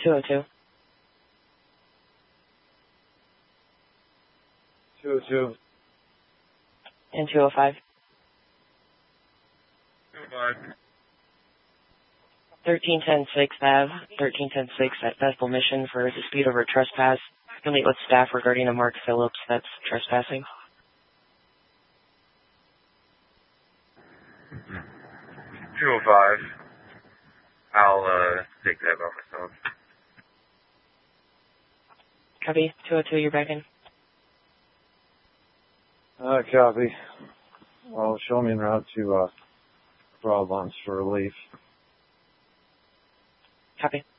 202. 202. And 205. 205. 1310 6th Ave, 1310 6th at Bethel Mission for a dispute over trespass. You'll meet with staff regarding a Mark Phillips that's trespassing. 205. I'll take that by myself. Copy. 202, you're back in. Copy. Well, show me en route to Broadlands for relief. Copy.